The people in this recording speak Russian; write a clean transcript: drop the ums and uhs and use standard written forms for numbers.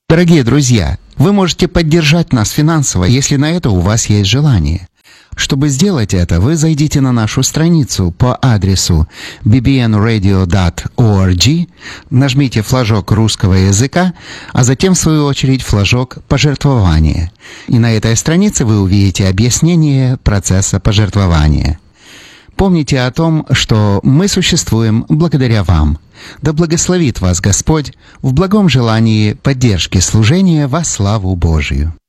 Дорогие друзья, вы можете поддержать нас финансово, если на это у вас есть желание. Чтобы сделать это, вы зайдите на нашу страницу по адресу bbnradio.org, нажмите флажок русского языка, а затем, в свою очередь, флажок «Пожертвование». И на этой странице вы увидите объяснение процесса пожертвования. Помните о том, что мы существуем благодаря вам. Да благословит вас Господь в благом желании поддержки служения во славу Божию.